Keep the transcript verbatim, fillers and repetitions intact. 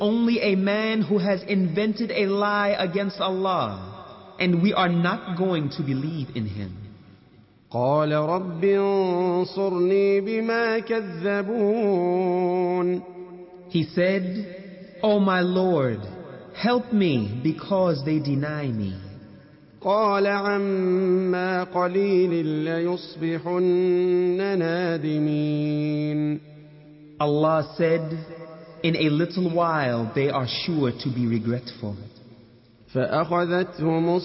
only a man who has invented a lie against Allah, and we are not going to believe in him. قال رب انصرني بما كذبون. He said, O my Lord, help me because they deny me. قال عما قليل ليصبحن نادمين. Allah said, in a little while they are sure to be regretful. فأخذتهم